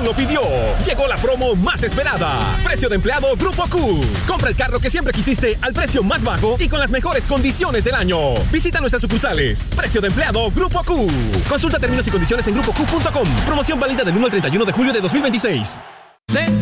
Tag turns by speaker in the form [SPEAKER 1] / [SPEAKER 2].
[SPEAKER 1] lo pidió. Llegó la promo más esperada. Precio de empleado Grupo Q. Compra el carro que siempre quisiste al precio más bajo y con las mejores condiciones del año. Visita nuestras sucursales. Precio de empleado Grupo Q. Consulta términos y condiciones en grupoq.com. Promoción válida del 1 al 31 de julio de 2026.